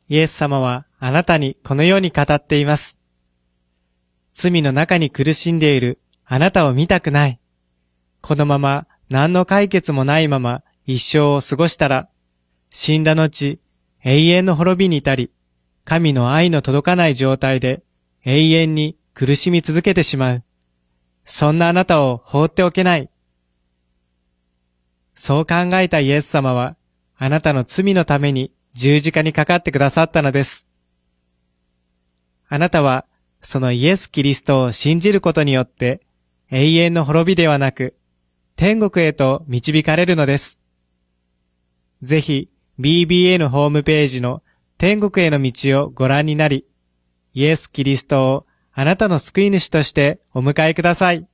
イエス様はあなたにこのように語っています。罪の中に苦しんでいるあなたを見たくない。このまま何の解決もないまま一生を過ごしたら、死んだ後、永遠の滅びに至り、神の愛の届かない状態で永遠に苦しみ続けてしまう。そんなあなたを放っておけない。そう考えたイエス様は、あなたの罪のために十字架にかかってくださったのです。あなたは、そのイエス・キリストを信じることによって、永遠の滅びではなく、天国へと導かれるのです。ぜひ、BBN ホームページの天国への道をご覧になり、イエス・キリストをあなたの救い主としてお迎えください。